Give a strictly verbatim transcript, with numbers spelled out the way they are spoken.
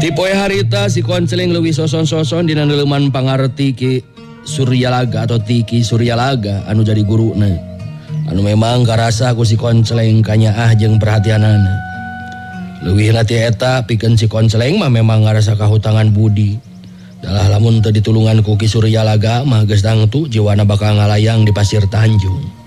Di poe harita si konseling leuwih soson-soson dina neuleman pangarti Ki Suryalaga atau Tiki Suryalaga anu jadi guruna. Anu memang karasa ku si konseling kanyaah jeung perhatianana. Leuwih nati eta pikeun si konseling mah memang ngarasa kahutangan budi. Dalah lamun teu ditulungan ku Ki Suryalaga mah geus dangtu jiwana bakal ngalayang di pasir Tanjung.